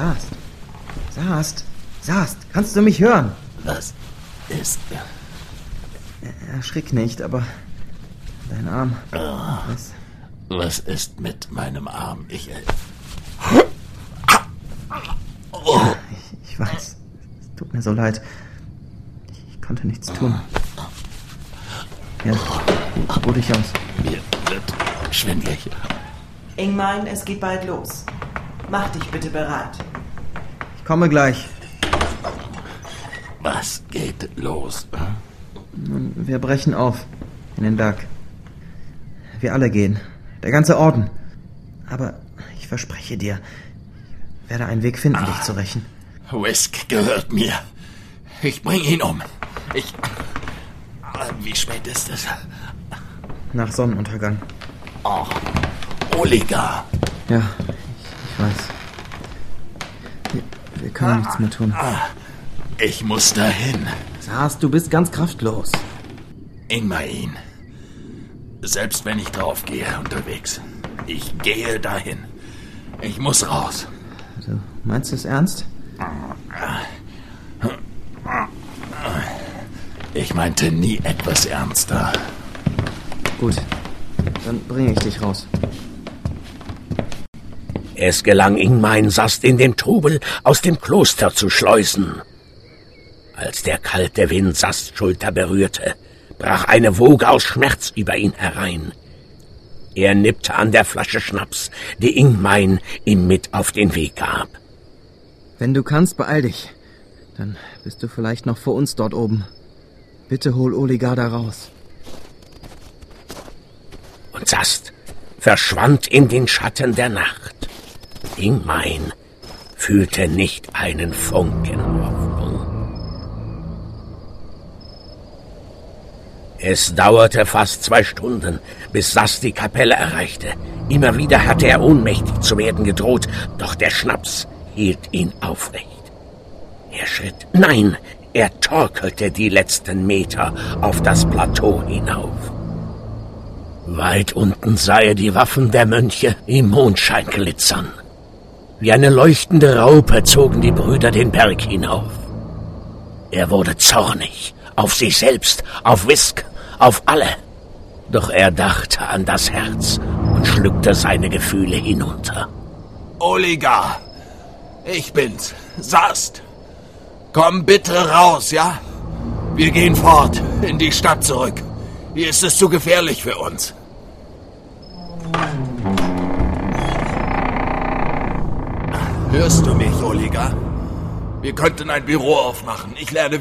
Sast, kannst du mich hören? Was ist? Erschrick nicht, aber dein Arm. Was ist mit meinem Arm? Ich weiß. Es tut mir so leid. Ich konnte nichts tun. Ja, ruh dich aus. Mir wird schwindelig. Ingmar, es geht bald los. Mach dich bitte bereit. Ich komme gleich. Was geht los? Wir brechen auf in den Berg. Wir alle gehen. Der ganze Orden. Aber ich verspreche dir, ich werde einen Weg finden, dich zu rächen. Whisk gehört mir. Ich bringe ihn um. Wie spät ist es? Nach Sonnenuntergang. Oh, Oligar. Ja, ich weiß. Wir können nichts mehr tun. Ich muss dahin. Sast, du bist ganz kraftlos. Ingmar, selbst wenn ich draufgehe unterwegs. Ich gehe dahin. Ich muss raus. Du meinst es ernst? Ich meinte nie etwas ernster. Gut, dann bringe ich dich raus. Es gelang Ingmar Sast in dem Trubel aus dem Kloster zu schleusen. Als der kalte Wind Sasts Schulter berührte, brach eine Woge aus Schmerz über ihn herein. Er nippte an der Flasche Schnaps, die Ingmar ihm mit auf den Weg gab. Wenn du kannst, beeil dich. Dann bist du vielleicht noch vor uns dort oben. Bitte hol Oligar da raus. Und Sast verschwand in den Schatten der Nacht. Ingmar fühlte nicht einen Funken Hoffnung. Es dauerte fast 2 Stunden, bis Sast die Kapelle erreichte. Immer wieder hatte er ohnmächtig zu werden gedroht, doch der Schnaps hielt ihn aufrecht. Er schritt, nein, er torkelte die letzten Meter auf das Plateau hinauf. Weit unten sah er die Waffen der Mönche im Mondschein glitzern. Wie eine leuchtende Raupe zogen die Brüder den Berg hinauf. Er wurde zornig, auf sich selbst, auf Whisk, auf alle. Doch er dachte an das Herz und schluckte seine Gefühle hinunter. Oligar, ich bin's, Sast. Komm bitte raus, ja? Wir gehen fort, in die Stadt zurück. Hier ist es zu gefährlich für uns. Hörst du mich, Oligar? Wir könnten ein Büro aufmachen. Ich lerne